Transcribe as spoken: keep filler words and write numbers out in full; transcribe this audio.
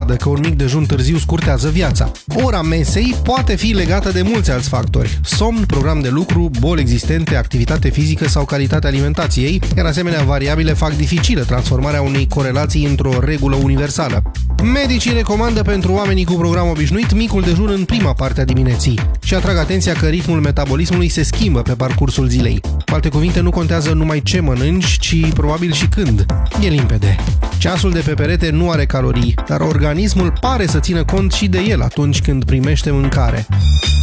dovadă că un mic dejun târziu scurtează viața. Ora mesei poate fi legată de mulți alți factori: somn, program de lucru, boli existente, activitate fizică sau calitatea alimentației, iar asemenea variabile fac dificilă transformarea unei corelații într-o regulă universală. Medicii recomandă pentru oamenii cu program obișnuit micul dejun în prima parte a dimineții și atrag atenția că ritmul metabolismului se schimbă pe parcursul zilei. Cu alte cuvinte, nu contează numai ce mănânci, ci probabil și când. E limpede. Ceasul de pe perete nu are calorii, dar organismul pare să țină cont și de el atunci când primește mâncare.